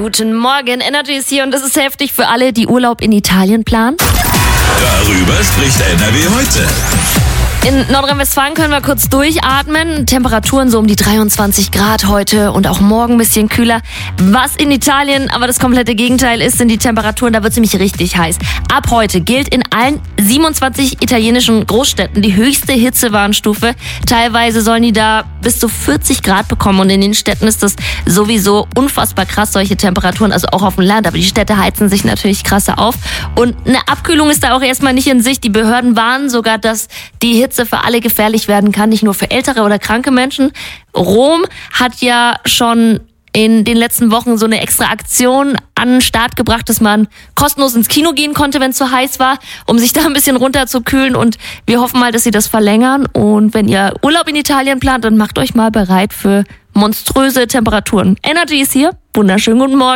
Guten Morgen, Energy ist hier und das ist heftig für alle, die Urlaub in Italien planen. Darüber spricht NRW heute. In Nordrhein-Westfalen können wir kurz durchatmen. Temperaturen so um die 23 Grad heute und auch morgen ein bisschen kühler. Was in Italien aber das komplette Gegenteil ist, sind die Temperaturen, da wird es nämlich richtig heiß. Ab heute gilt in allen 27 italienischen Großstädten die höchste Hitzewarnstufe. Teilweise sollen die da bis zu 40 Grad bekommen und in den Städten ist das sowieso unfassbar krass, solche Temperaturen, also auch auf dem Land. Aber die Städte heizen sich natürlich krasser auf und eine Abkühlung ist da auch erstmal nicht in Sicht. Die Behörden warnen sogar, dass die Hitze für alle gefährlich werden kann, nicht nur für ältere oder kranke Menschen. Rom hat ja schon in den letzten Wochen so eine extra Aktion an den Start gebracht, dass man kostenlos ins Kino gehen konnte, wenn es zu heiß war, um sich da ein bisschen runterzukühlen. Und wir hoffen mal, dass sie das verlängern. Und wenn ihr Urlaub in Italien plant, dann macht euch mal bereit für monströse Temperaturen. Energy ist hier. Wunderschönen guten Morgen.